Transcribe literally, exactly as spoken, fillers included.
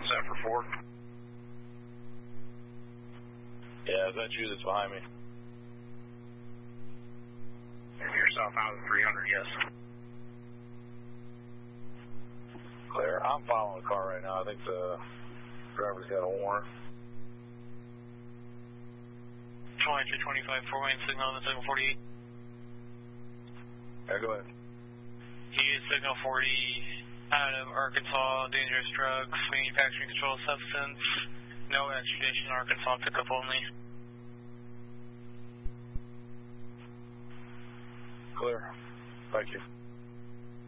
set for four. Yeah, is that you that's behind me? You're south out of three hundred, yes. Clear. I'm following the car right now. I think the driver's got a warrant. twenty-three twenty-five, four-lane signal on the signal forty-eight. Yeah, go ahead. He is signal forty out of Arkansas, dangerous drugs, manufacturing controlled substance, no extradition, Arkansas pickup only. Clear. Thank you.